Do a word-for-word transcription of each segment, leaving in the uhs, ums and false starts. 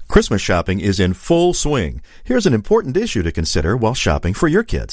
Christmas shopping is in full swing. Here's an important issue to consider while shopping for your kids.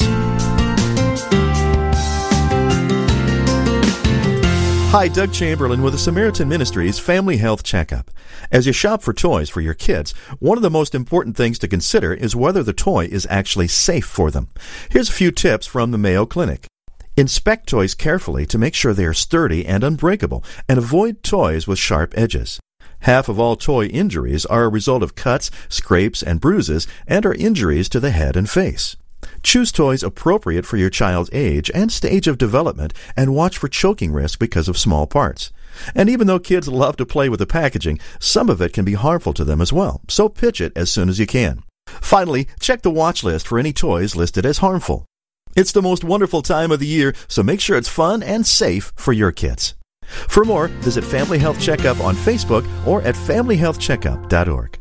Hi, Doug Chamberlain with the Samaritan Ministries Family Health Checkup. As you shop for toys for your kids, one of the most important things to consider is whether the toy is actually safe for them. Here's a few tips from the Mayo Clinic. Inspect toys carefully to make sure they are sturdy and unbreakable, and avoid toys with sharp edges. Half of all toy injuries are a result of cuts, scrapes, and bruises, and are injuries to the head and face. Choose toys appropriate for your child's age and stage of development, and watch for choking risk because of small parts. And even though kids love to play with the packaging, some of it can be harmful to them as well, so pitch it as soon as you can. Finally, check the watch list for any toys listed as harmful. It's the most wonderful time of the year, so make sure it's fun and safe for your kids. For more, visit Family Health Checkup on Facebook or at family health checkup dot org.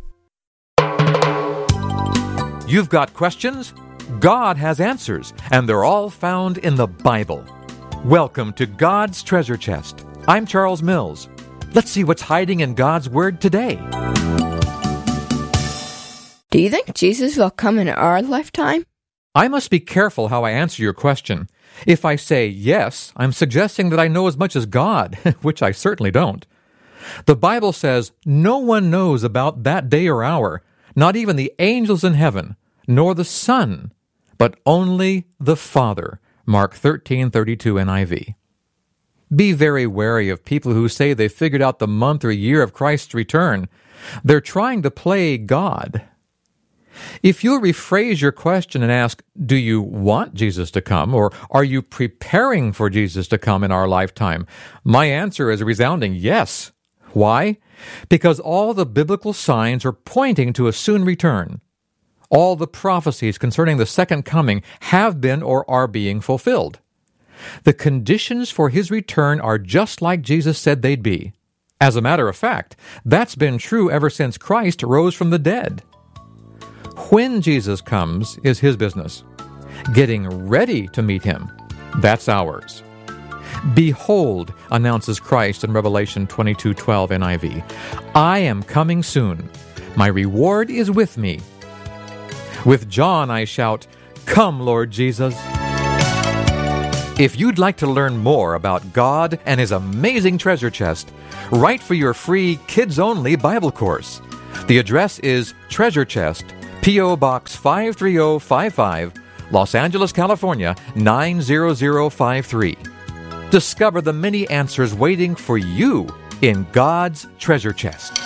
You've got questions? God has answers, and they're all found in the Bible. Welcome to God's Treasure Chest. I'm Charles Mills. Let's see what's hiding in God's Word today. Do you think Jesus will come in our lifetime? I must be careful how I answer your question. If I say yes, I'm suggesting that I know as much as God, which I certainly don't. The Bible says no one knows about that day or hour, not even the angels in heaven, nor the Son, but only the Father. Mark thirteen thirty-two N I V. Be very wary of people who say they figured out the month or year of Christ's return. They're trying to play God. If you'll rephrase your question and ask, do you want Jesus to come, or are you preparing for Jesus to come in our lifetime? My answer is a resounding yes. Why? Because all the biblical signs are pointing to a soon return. All the prophecies concerning the second coming have been or are being fulfilled. The conditions for his return are just like Jesus said they'd be. As a matter of fact, that's been true ever since Christ rose from the dead. When Jesus comes is his business. Getting ready to meet him, that's ours. Behold, announces Christ in Revelation twenty-two twelve N I V, I am coming soon. My reward is with me. With John I shout, Come, Lord Jesus. If you'd like to learn more about God and his amazing treasure chest, write for your free kids-only Bible course. The address is Treasure Chest, P O. Box five three zero five five, Los Angeles, California, nine zero zero five three. Discover the many answers waiting for you in God's treasure chest.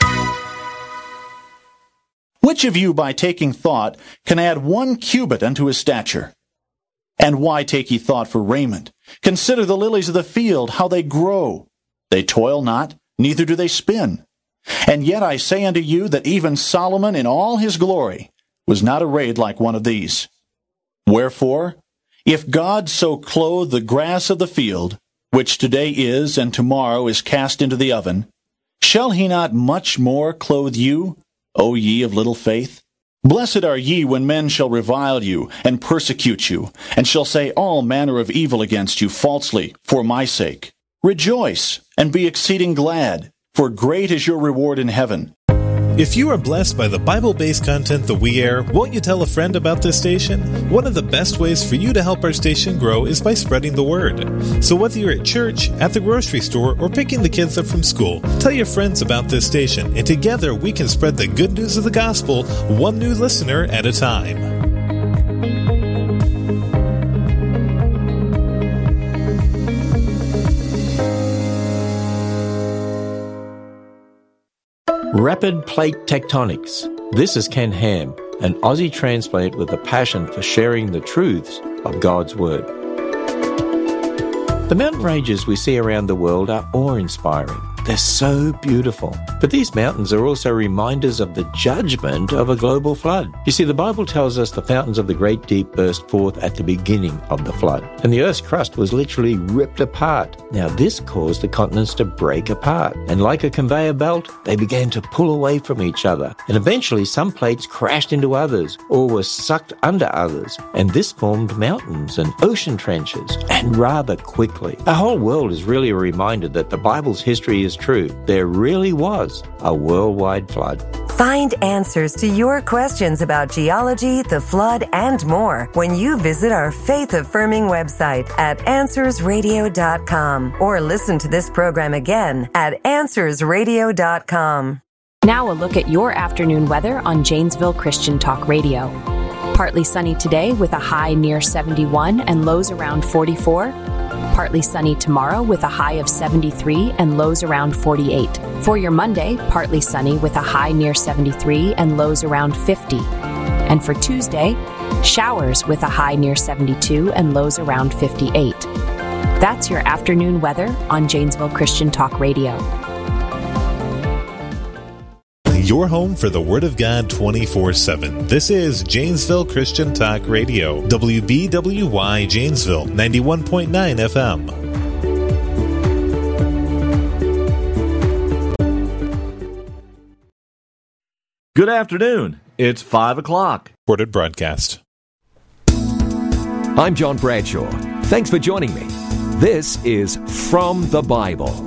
Which of you, by taking thought, can add one cubit unto his stature? And why take ye thought for raiment? Consider the lilies of the field, how they grow. They toil not, neither do they spin. And yet I say unto you that even Solomon in all his glory was not arrayed like one of these. Wherefore, if God so clothe the grass of the field, which today is and tomorrow is cast into the oven, shall he not much more clothe you, O ye of little faith? Blessed are ye when men shall revile you, and persecute you, and shall say all manner of evil against you falsely for my sake. Rejoice, and be exceeding glad, for great is your reward in heaven. If you are blessed by the Bible-based content that we air, won't you tell a friend about this station? One of the best ways for you to help our station grow is by spreading the word. So whether you're at church, at the grocery store, or picking the kids up from school, tell your friends about this station, and together we can spread the good news of the gospel one new listener at a time. Rapid Plate Tectonics. This is Ken Ham, an Aussie transplant with a passion for sharing the truths of God's Word. The mountain ranges we see around the world are awe-inspiring. They're so beautiful. But these mountains are also reminders of the judgment of a global flood. You see, the Bible tells us the fountains of the great deep burst forth at the beginning of the flood, and the earth's crust was literally ripped apart. Now, this caused the continents to break apart, and like a conveyor belt, they began to pull away from each other, and eventually some plates crashed into others, or were sucked under others, and this formed mountains and ocean trenches, and rather quickly. Our whole world is really a reminder that the Bible's history is true. There really was a worldwide flood. Find answers to your questions about geology, the flood, and more when you visit our faith-affirming website at answers radio dot com or listen to this program again at answers radio dot com. Now a look at your afternoon weather on Janesville Christian Talk Radio. Partly sunny today with a high near seventy-one and lows around forty-four. Partly sunny tomorrow with a high of seventy-three and lows around forty-eight. For your Monday, partly sunny with a high near seventy-three and lows around fifty. And for Tuesday, showers with a high near seventy-two and lows around fifty-eight. That's your afternoon weather on Janesville Christian Talk Radio. Your home for the Word of God twenty-four seven. This is Janesville Christian Talk Radio, W B W Y Janesville, ninety-one point nine F M. Good afternoon. It's five o'clock. Recorded broadcast. I'm John Bradshaw. Thanks for joining me. This is From the Bible.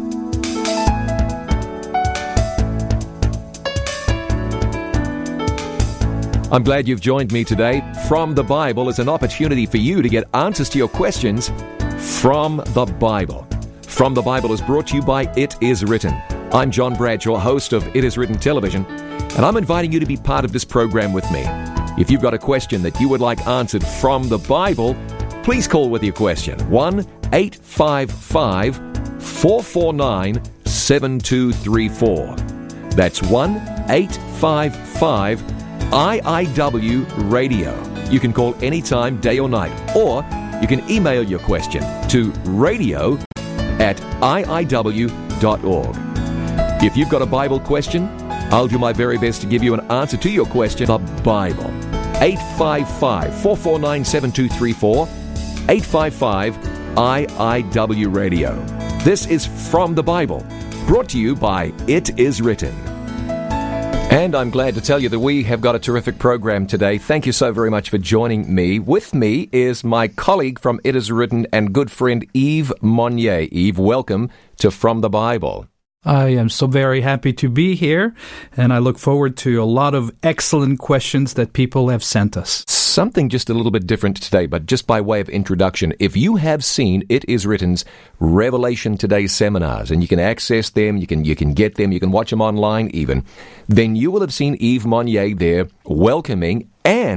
I'm glad you've joined me today. From the Bible is an opportunity for you to get answers to your questions from the Bible. From the Bible is brought to you by It Is Written. I'm John Bradshaw, host of It Is Written Television, and I'm inviting you to be part of this program with me. If you've got a question that you would like answered from the Bible, please call with your question. one eight five five, four four nine, seven two three four. That's one eight five five, I I W Radio. You can call anytime, day or night, or you can email your question to radio at I I W dot org. If you've got a Bible question, I'll do my very best to give you an answer to your question, the Bible. eight five five, four four nine, seven two three four, eight five five, I I W Radio. This is From the Bible, brought to you by It Is Written. And I'm glad to tell you that we have got a terrific program today. Thank you so very much for joining me. With me is my colleague from It Is Written and good friend Yves Monnier. Yves, welcome to From the Bible. I am so very happy to be here, and I look forward to a lot of excellent questions that people have sent us. Something just a little bit different today, but just by way of introduction, if you have seen It Is Written's Revelation Today seminars, and you can access them, you can you can get them, you can watch them online even, then you will have seen Yves Monnier there welcoming and